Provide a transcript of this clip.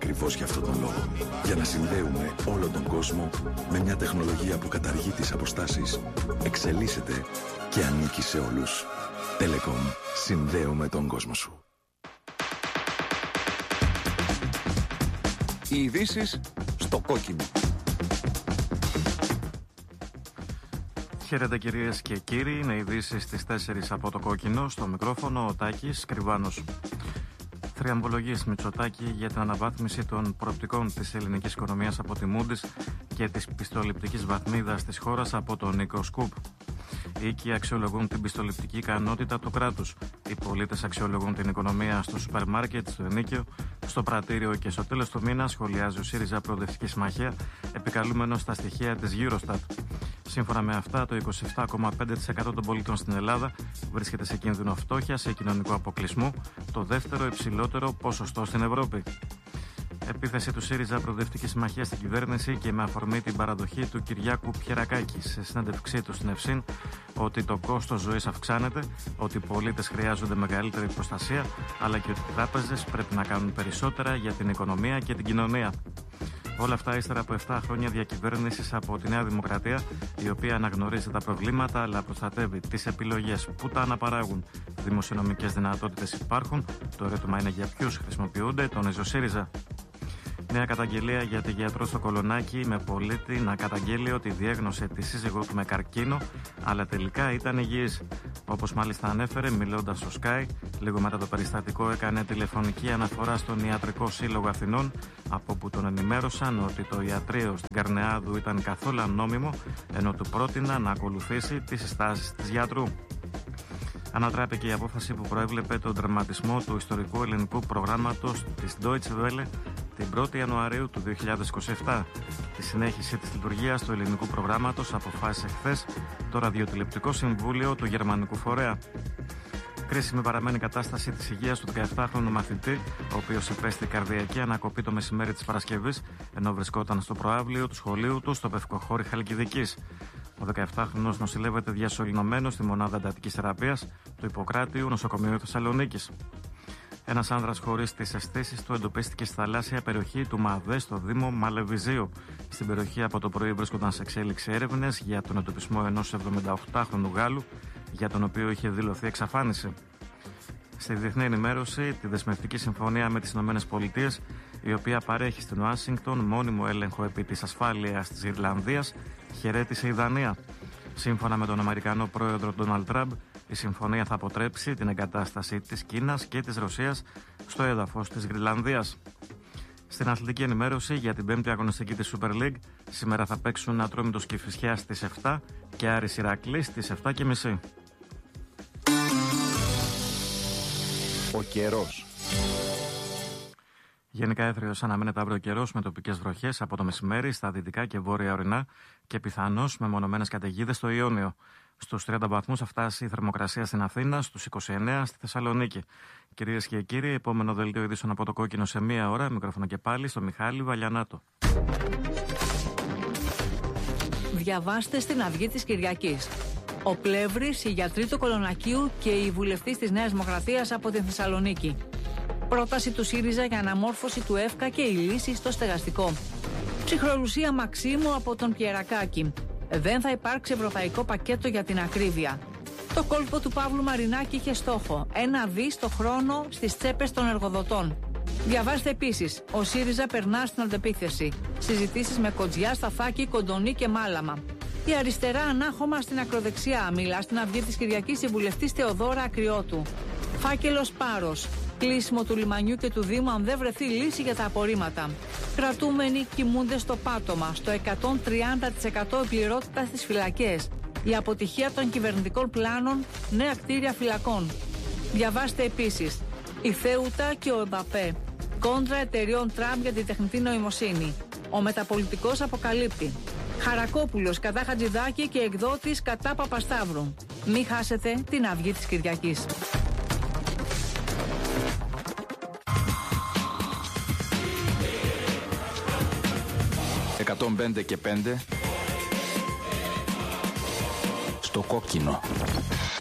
ακριβώς για αυτόν τον λόγο. Για να συνδέουμε όλο τον κόσμο με μια τεχνολογία που καταργεί τις αποστάσεις, εξελίσσεται και ανήκει σε όλους. Telecom. Συνδέουμε τον κόσμο σου. Οι ειδήσεις στο κόκκινο. Χαίρετε κυρίες και κύριοι, είναι ειδήσεις στις 4 από το κόκκινο. Στο μικρόφωνο ο Τάκης Κρυβάνος. Θριαμβολογίες Μητσοτάκη για την αναβάθμιση των προοπτικών της ελληνικής οικονομίας από τη Moody's και της πιστοληπτικής βαθμίδας της χώρας από τον Νίκο Σκουπ. Οι οίκοι αξιολογούν την πιστοληπτική ικανότητα του κράτους. Οι πολίτες αξιολογούν την οικονομία στο σούπερ μάρκετ, στο ενίκιο, στο πρατήριο και στο τέλος του μήνα, σχολιάζει ο ΣΥΡΙΖΑ Προοδευτική Συμμαχία, επικαλούμενος στα στοιχεία της Eurostat. Σύμφωνα με αυτά, το 27,5% των πολιτών στην Ελλάδα βρίσκεται σε κίνδυνο φτώχειας ή κοινωνικού αποκλεισμού, το δεύτερο υψηλότερο ποσοστό στην Ευρώπη. Επίθεση του ΣΥΡΙΖΑ Προοδευτική Συμμαχία στην κυβέρνηση και με αφορμή την παραδοχή του Κυριάκου Πιερακάκη σε συνέντευξή του στην Ευσύν ότι το κόστος ζωής αυξάνεται, ότι οι πολίτες χρειάζονται μεγαλύτερη προστασία, αλλά και ότι οι τράπεζες πρέπει να κάνουν περισσότερα για την οικονομία και την κοινωνία. Όλα αυτά ύστερα από 7 χρόνια διακυβέρνησης από τη Νέα Δημοκρατία, η οποία αναγνωρίζει τα προβλήματα αλλά προστατεύει τις επιλογές που τα αναπαράγουν. Δημοσιονομικές δυνατότητες υπάρχουν. Το ερώτημα είναι για ποιους χρησιμοποιούνται, τονίζει ο ΣΥΡΙΖΑ. Νέα καταγγελία για τη γιατρό στο Κολονάκι με πολίτη να καταγγέλει ότι διέγνωσε τη σύζυγό του με καρκίνο, αλλά τελικά ήταν υγιής. Όπως μάλιστα ανέφερε, μιλώντας στο Sky, λίγο μετά το περιστατικό έκανε τηλεφωνική αναφορά στον Ιατρικό Σύλλογο Αθηνών, από όπου τον ενημέρωσαν ότι το ιατρείο στην Καρνεάδου ήταν καθόλου ανώμιμο, ενώ του πρότεινα να ακολουθήσει τις συστάσεις της γιατρού. Ανατράπηκε η απόφαση που προέβλεπε τον τερματισμό του ιστορικού ελληνικού προγράμματος της Deutsche Welle την 1η Ιανουαρίου του 2027. Τη συνέχιση της λειτουργίας του ελληνικού προγράμματος αποφάσισε χθες το Ραδιοτηλεπτικό Συμβούλιο του Γερμανικού Φορέα. Κρίσιμη παραμένει η κατάσταση της υγείας του 17χρονου μαθητή, ο οποίος υπέστη καρδιακή ανακοπή το μεσημέρι της Παρασκευής, ενώ βρισκόταν στο προαύλιο του σχολείου του στο Πευκοχώρι Χαλκιδικής. Ο 17χρονος νοσηλεύεται διασωληνωμένος στη μονάδα εντατικής θεραπείας του Ιπποκράτειου Νοσοκομείου Θεσσαλονίκης. Ένας άνδρας χωρίς τις αισθήσεις του εντοπίστηκε στη θαλάσσια περιοχή του ΜΑΔΕ στο Δήμο Μαλεβιζίου. Στην περιοχή από το πρωί βρίσκονταν σε εξέλιξη έρευνες για τον εντοπισμό ενός 78χρονου Γάλλου, για τον οποίο είχε δηλωθεί εξαφάνιση. Στη διεθνή ενημέρωση, τη δεσμευτική συμφωνία με τις ΗΠΑ, η οποία παρέχει στην Ουάσιγκτον μόνιμο έλεγχο επί της ασφάλειας της Ιρλανδίας, χαιρέτησε η Δανία. Σύμφωνα με τον Αμερικανό πρόεδρο Ντόναλντ Τραμπ, η συμφωνία θα αποτρέψει την εγκατάσταση της Κίνας και της Ρωσίας στο έδαφος της Γρυλανδίας. Στην αθλητική ενημέρωση για την 5η αγωνιστική της Super League, σήμερα θα παίξουν Ατρόμητος Κηφισιάς στις 7 και Άρης Ηρακλής στις 7:30. Ο καιρός. Γενικά έθριος αναμένεται αύριο καιρός με τοπικές βροχές από το μεσημέρι στα δυτικά και βόρεια ορεινά και πιθανώς με μονομένες καταιγίδες στο Ιόνιο. Στους 30 βαθμούς θα φτάσει η θερμοκρασία στην Αθήνα, στους 29 στη Θεσσαλονίκη. Κυρίες και κύριοι, επόμενο δελτίο ειδήσεων από το κόκκινο σε 1 ώρα. Μικρόφωνο και πάλι στο Μιχάλη Βαλιανάτο. Διαβάστε στην Αυγή της Κυριακής. Ο Πλεύρης, η γιατρή του Κολονακίου και η βουλευτής της Νέας Δημοκρατίας από την Θεσσαλονίκη. Πρόταση του ΣΥΡΙΖΑ για αναμόρφωση του ΕΦΚΑ και η λύση στο στεγαστικό. Ψυχρολουσία Μαξίμου από τον Πιερακάκη. Δεν θα υπάρξει ευρωπαϊκό πακέτο για την ακρίβεια. Το κόλπο του Παύλου Μαρινάκη είχε στόχο 1 δις το χρόνο στις τσέπες των εργοδοτών. Διαβάστε επίσης, ο ΣΥΡΙΖΑ περνά στην αντεπίθεση. Συζητήσεις με Κοτζιά, Σταφάκη, Κοντονή και Μάλαμα. Η αριστερά ανάχωμα στην ακροδεξιά, μιλά στην Αυγή της Κυριακής η βουλευτής Θεοδώρα Ακριώτου. Φάκελος Πάρος. Κλείσιμο του λιμανιού και του Δήμου αν δεν βρεθεί λύση για τα απορρίμματα. Κρατούμενοι κοιμούνται στο πάτωμα, στο 130% πληρότητα στις φυλακές. Η αποτυχία των κυβερνητικών πλάνων, νέα κτίρια φυλακών. Διαβάστε επίσης, η Θέουτα και ο Εμπαπέ. Κόντρα εταιριών Τραμπ για την τεχνητή νοημοσύνη. Ο μεταπολιτικός αποκαλύπτει. Χαρακόπουλος κατά Χατζηδάκη και εκδότης κατά Παπασταύρου. Μην χάσετε την Αυγή της Κυριακής. 105 και 5 στο κόκκινο.